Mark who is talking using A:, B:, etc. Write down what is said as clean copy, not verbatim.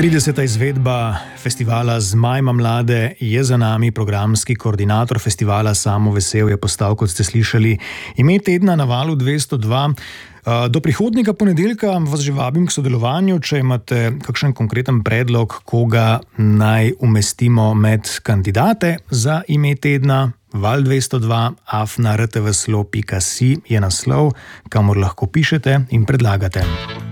A: 30. izvedba festivala Zmajma mlade je za nami. Programski koordinator festivala Samo Vesel je postal, kot ste slišali, ime tedna na Valu 202. Do prihodnjega ponedeljka vas že vabim k sodelovanju, če imate kakšen konkreten predlog, koga naj umestimo med kandidate za ime tedna. Val 202 @rtvslo.si je naslov, kamor lahko pišete in predlagate.